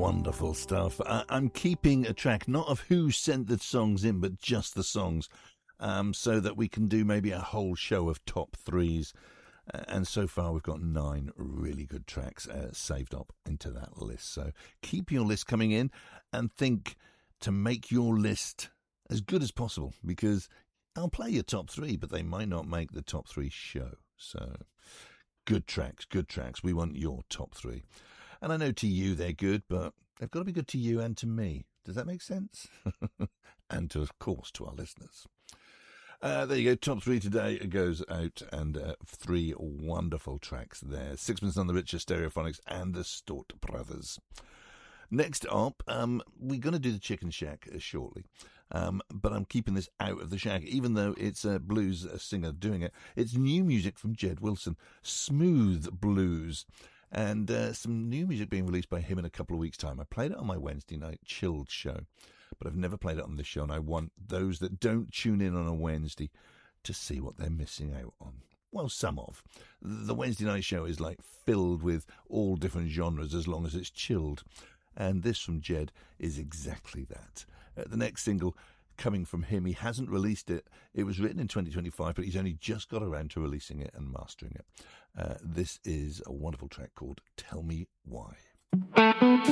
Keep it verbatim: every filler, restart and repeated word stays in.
Wonderful stuff. I- I'm keeping a track, not of who sent the songs in, but just the songs, um, so that we can do maybe a whole show of top threes. Uh, and so far we've got nine really good tracks uh, saved up into that list. So keep your list coming in and think to make your list as good as possible, because I'll play your top three, but they might not make the top three show. So good tracks, good tracks. We want your top three. And I know to you they're good, but they've got to be good to you and to me. Does that make sense? And to, of course, to our listeners. Uh, there you go. Top three today goes out, and uh, three wonderful tracks there. Sixpence None the Richer, Stereophonics, and the Stort Brothers. Next up, um, we're going to do the Chicken Shack uh, shortly, um, but I'm keeping this out of the shack, even though it's a blues singer doing it. It's new music from Jed Wilson, Smooth Blues, and uh, some new music being released by him in a couple of weeks' time. I played it on my Wednesday night chilled show, but I've never played it on this show, and I want those that don't tune in on a Wednesday to see what they're missing out on. Well, some of. The Wednesday night show is like filled with all different genres as long as it's chilled. And this from Jed is exactly that. Uh, the next single coming from him, he hasn't released it. It was written in twenty twenty-five, but he's only just got around to releasing it and mastering it. Uh, this is a wonderful track called Tell Me Why.